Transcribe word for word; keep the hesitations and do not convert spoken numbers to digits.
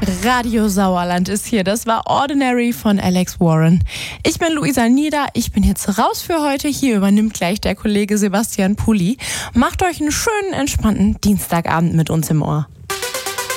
Radio Sauerland ist hier. Das war Ordinary von Alex Warren. Ich bin Luisa Nieder. Ich bin jetzt raus für heute. Hier übernimmt gleich der Kollege Sebastian Pulli. Macht euch einen schönen, entspannten Dienstagabend mit uns im Ohr.